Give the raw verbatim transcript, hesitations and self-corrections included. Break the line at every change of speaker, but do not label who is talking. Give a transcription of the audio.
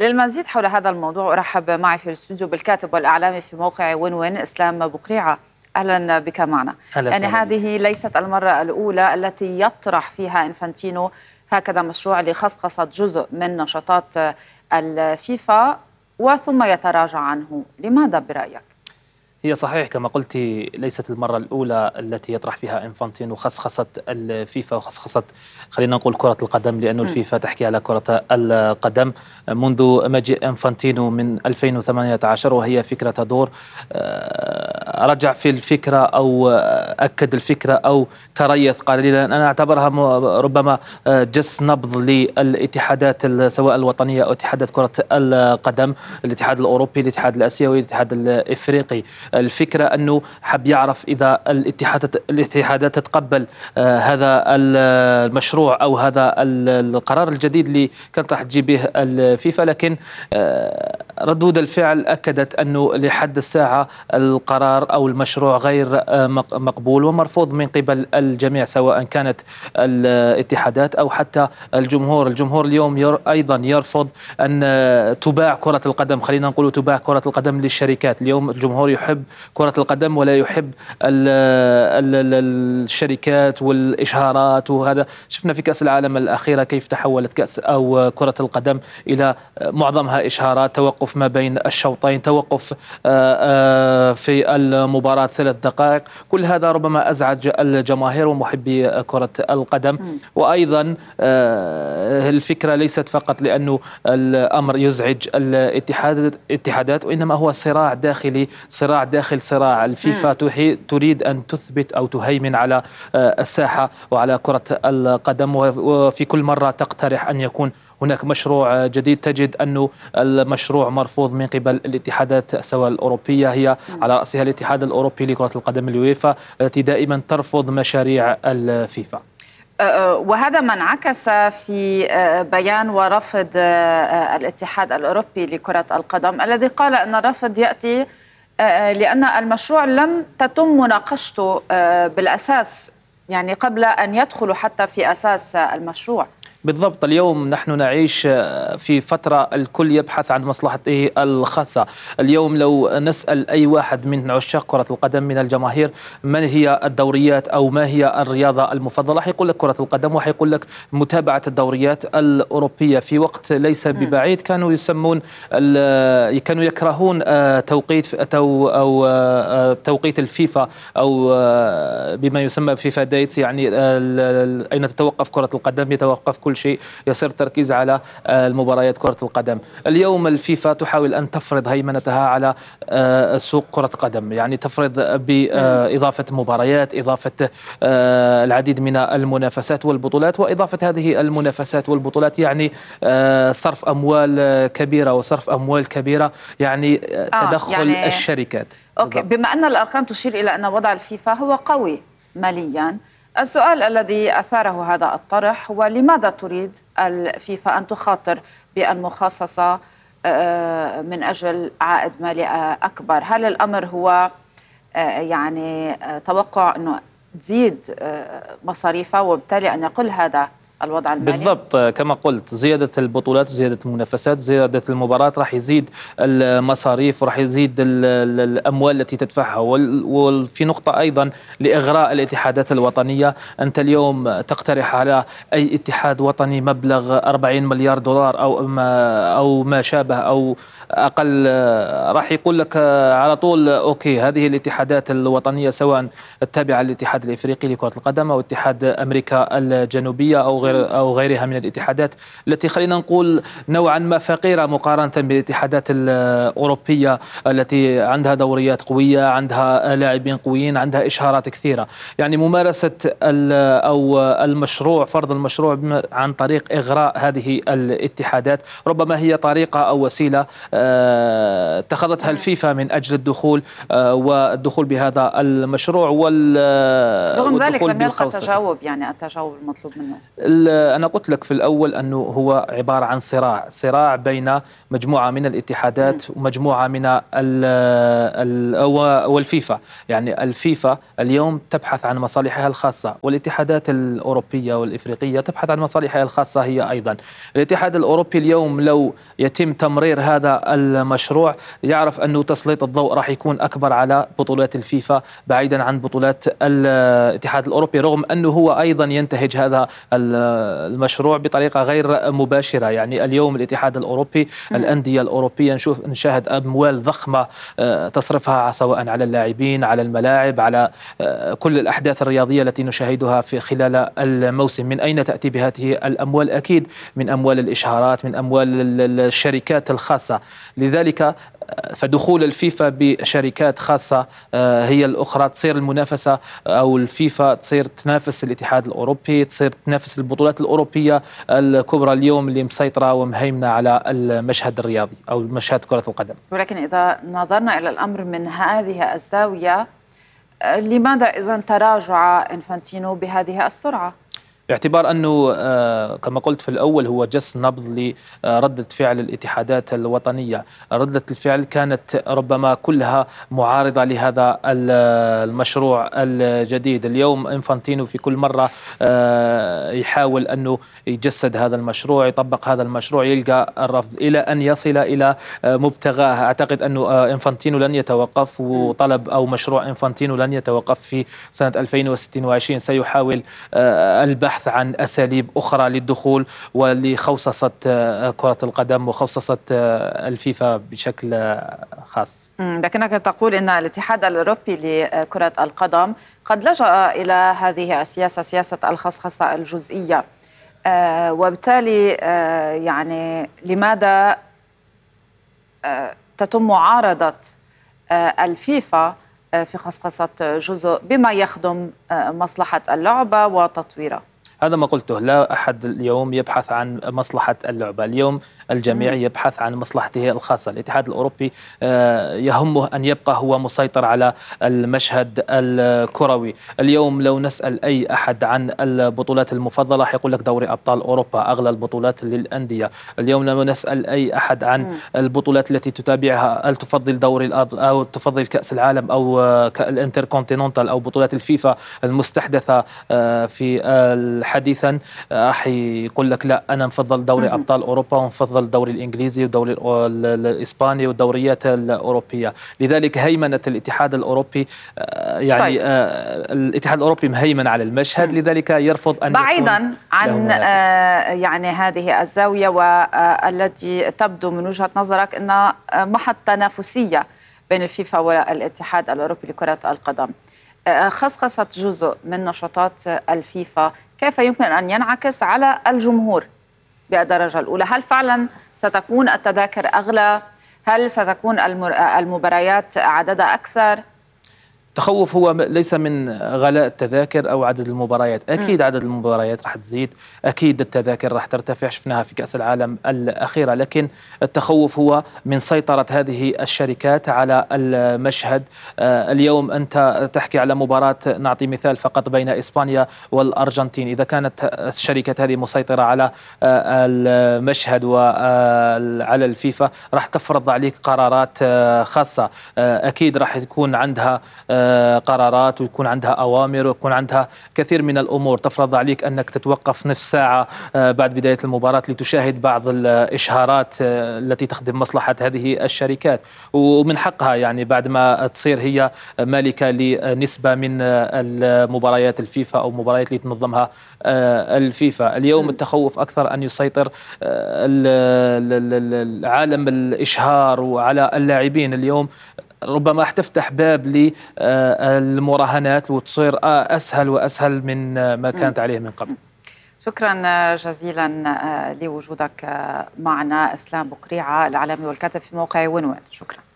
للمزيد حول هذا الموضوع أرحب معي في الاستوديو بالكاتب والإعلامي في موقع وين وين إسلام بقريعة. أهلا بك معنا. يعني هذه ليست المرة الأولى التي يطرح فيها إنفانتينو هكذا مشروع لخصخصة جزء من نشاطات الفيفا وثم يتراجع عنه. لماذا برأيك؟
هي صحيح كما قلت ليست المرة الأولى التي يطرح فيها إنفانتينو خصخصة الفيفا وخصخصة خلينا نقول كرة القدم، لأنه الفيفا تحكي على كرة القدم منذ مجيء إنفانتينو من ألفين وثمانية عشر، وهي فكرة تدور. رجع في الفكرة أو أكد الفكرة أو تريث قليلا. أنا أعتبرها ربما جس نبض للاتحادات سواء الوطنية أو اتحادات كرة القدم، الاتحاد الأوروبي، الاتحاد الآسيوي، الاتحاد الإفريقي. الفكرة أنه حب يعرف إذا الاتحادات الاتحادات تتقبل آه هذا المشروع أو هذا القرار الجديد اللي كانت راح تجي به الفيفا، لكن آه ردود الفعل أكدت أنه لحد الساعة القرار أو المشروع غير آه مقبول ومرفوض من قبل الجميع، سواء كانت الاتحادات أو حتى الجمهور. الجمهور اليوم ير أيضا يرفض أن تباع كرة القدم، خلينا نقول تباع كرة القدم للشركات. اليوم الجمهور يحب كرة القدم ولا يحب ال ال ال الشركات والإشهارات، وهذا شفنا في كأس العالم الأخيرة كيف تحولت كأس أو كرة القدم إلى معظمها إشهارات، توقف ما بين الشوطين، توقف في المباراة ثلاث دقائق. كل هذا ربما أزعج الجماهير ومحبي كرة القدم. وأيضا الفكرة ليست فقط لأنه الأمر يزعج الاتحادات، وإنما هو صراع داخلي، صراع داخل صراع. الفيفا تريد أن تثبت أو تهيمن على الساحة وعلى كرة القدم، وفي كل مرة تقترح أن يكون هناك مشروع جديد تجد أنه المشروع مرفوض من قبل الاتحادات سواء الأوروبية، هي على رأسها الاتحاد الأوروبي لكرة القدم اليويفا التي دائما ترفض مشاريع الفيفا.
وهذا ما انعكس في بيان ورفض الاتحاد الأوروبي لكرة القدم الذي قال أن الرفض يأتي لأن المشروع لم تتم مناقشته بالأساس، يعني قبل أن يدخلوا حتى في أساس المشروع.
بالضبط. اليوم نحن نعيش في فترة الكل يبحث عن مصلحته الخاصة. اليوم لو نسأل أي واحد من عشاق كرة القدم من الجماهير ما هي الدوريات أو ما هي الرياضة المفضلة، حيقول لك كرة القدم، وحيقول لك متابعة الدوريات الأوروبية. في وقت ليس ببعيد كانوا يسمون كانوا يكرهون توقيت أو توقيت الفيفا أو بما يسمى فيفا ديتس، يعني أين تتوقف كرة القدم يتوقف كل شيء، يصير تركيز على المباريات كرة القدم. اليوم الفيفا تحاول أن تفرض هيمنتها على سوق كرة قدم، يعني تفرض بإضافة مباريات، إضافة العديد من المنافسات والبطولات، وإضافة هذه المنافسات والبطولات يعني صرف أموال كبيرة وصرف أموال كبيرة، يعني تدخل آه يعني الشركات.
أوكي. بما أن الأرقام تشير إلى أن وضع الفيفا هو قوي ماليا، السؤال الذي أثاره هذا الطرح هو لماذا تريد الفيفا أن تخاطر بالمخصصة من أجل عائد مالي أكبر؟ هل الأمر هو يعني توقع أنه تزيد مصاريفها وبالتالي أن يقل هذا الوضع المالي؟
بالضبط كما قلت، زيادة البطولات، زيادة المنافسات، زيادة المباراة راح يزيد المصاريف وراح يزيد الأموال التي تدفعها. وفي نقطة أيضا لإغراء الاتحادات الوطنية، أنت اليوم تقترح على أي اتحاد وطني مبلغ أربعين مليار دولار أو ما أو ما شابه أو أقل، راح يقول لك على طول أوكي هذه الاتحادات الوطنية سواء التابعة للاتحاد الإفريقي لكرة القدم أو اتحاد أمريكا الجنوبية أو غير أو غيرها من الاتحادات التي خلينا نقول نوعا ما فقيرة مقارنة بالاتحادات الأوروبية التي عندها دوريات قوية، عندها لاعبين قويين، عندها إشهارات كثيرة. يعني ممارسة أو المشروع فرض المشروع عن طريق إغراء هذه الاتحادات ربما هي طريقة أو وسيلة اتخذتها الفيفا من أجل الدخول والدخول بهذا المشروع وال
رغم ذلك لم يلقى تجاوب، يعني التجاوب المطلوب منه.
أنا قلت لك في الأول أنه هو عبارة عن صراع صراع بين مجموعة من الاتحادات ومجموعة من ال ال والفيفا. يعني الفيفا اليوم تبحث عن مصالحها الخاصة، والاتحادات الأوروبية والإفريقية تبحث عن مصالحها الخاصة هي أيضا. الاتحاد الأوروبي اليوم لو يتم تمرير هذا المشروع يعرف أنه تسليط الضوء راح يكون أكبر على بطولات الفيفا بعيدا عن بطولات الاتحاد الأوروبي، رغم أنه هو أيضا ينتهج هذا المشروع بطريقة غير مباشرة. يعني اليوم الاتحاد الأوروبي الأندية الأوروبية نشوف نشاهد أموال ضخمة تصرفها سواء على اللاعبين، على الملاعب، على كل الأحداث الرياضية التي نشاهدها في خلال الموسم. من أين تأتي بهذه الأموال؟ أكيد من أموال الإشهارات، من أموال الشركات الخاصة. لذلك فدخول الفيفا بشركات خاصة هي الأخرى تصير المنافسة، أو الفيفا تصير تنافس الاتحاد الأوروبي، تصير تنافس البطولات الأوروبية الكبرى اليوم اللي مسيطرة ومهيمنة على المشهد الرياضي أو مشهد كرة القدم.
ولكن إذا نظرنا إلى الأمر من هذه الزاوية، لماذا إذن تراجع إنفانتينو بهذه السرعة؟
باعتبار أنه كما قلت في الأول هو جس نبض لردة فعل الاتحادات الوطنية. ردة الفعل كانت ربما كلها معارضة لهذا المشروع الجديد. اليوم إنفانتينو في كل مرة يحاول أنه يجسد هذا المشروع، يطبق هذا المشروع، يلقى الرفض إلى أن يصل إلى مبتغاه. أعتقد أنه إنفانتينو لن يتوقف، وطلب أو مشروع إنفانتينو لن يتوقف في سنة ألفين وستة وعشرين. سيحاول البحث عن أساليب أخرى للدخول ولخوصصة كرة القدم وخوصصة الفيفا بشكل خاص.
لكنك تقول أن الاتحاد الأوروبي لكرة القدم قد لجأ إلى هذه السياسة، سياسة الخصخصة الجزئية، آه وبالتالي آه يعني لماذا آه تتم معارضة آه الفيفا آه في خصخصة جزء بما يخدم آه مصلحة اللعبة وتطويرها؟
هذا ما قلته، لا أحد اليوم يبحث عن مصلحة اللعبة، اليوم الجميع يبحث عن مصلحته الخاصة. الاتحاد الأوروبي يهمه أن يبقى هو مسيطر على المشهد الكروي. اليوم لو نسأل أي أحد عن البطولات المفضلة حيقول لك دوري أبطال أوروبا، أغلى البطولات للأندية. اليوم لو نسأل أي أحد عن البطولات التي تتابعها، هل تفضل دوري الأب أو تفضل كأس العالم أو الانتركونتيننتال أو بطولات الفيفا المستحدثة في حديثا، راح يقول لك لا أنا نفضل دوري أبطال أوروبا ونفضل الدوري الإنجليزي والدوري الإسباني والدوريات الأوروبية. لذلك هيمنة الاتحاد الأوروبي يعني طيب. الاتحاد الأوروبي مهيمن على المشهد، لذلك يرفض أن
بعيدا عن آه يعني هذه الزاوية والتي تبدو من وجهة نظرك أن محط تنافسية بين الفيفا والاتحاد الأوروبي لكرة القدم، خصخصة جزء من نشاطات الفيفا كيف يمكن أن ينعكس على الجمهور بالدرجة الأولى؟ هل فعلا ستكون التذاكر أغلى؟ هل ستكون المباريات عددها أكثر؟
تخوف هو ليس من غلاء التذاكر أو عدد المباريات، أكيد م. عدد المباريات راح تزيد، أكيد التذاكر راح ترتفع، شفناها في كأس العالم الأخيرة. لكن التخوف هو من سيطرة هذه الشركات على المشهد. آه اليوم أنت تحكي على مباراة، نعطي مثال فقط، بين إسبانيا والأرجنتين. إذا كانت الشركة هذه مسيطرة على آه المشهد وعلى الفيفا راح تفرض عليك قرارات آه خاصة. آه أكيد راح يكون عندها آه قرارات ويكون عندها أوامر ويكون عندها كثير من الأمور تفرض عليك أنك تتوقف نصف ساعة بعد بداية المباراة لتشاهد بعض الإشهارات التي تخدم مصلحة هذه الشركات، ومن حقها يعني بعد ما تصير هي مالكة لنسبة من المباريات الفيفا أو مباريات اللي تنظمها الفيفا. اليوم التخوف أكثر أن يسيطر عالم الإشهار وعلى اللاعبين. اليوم ربما تفتح باب للمراهنات وتصير أسهل وأسهل من ما كانت عليه من قبل.
شكرا جزيلا لوجودك معنا، إسلام بقريعة الإعلامي والكاتب في موقع ونوان. شكرا.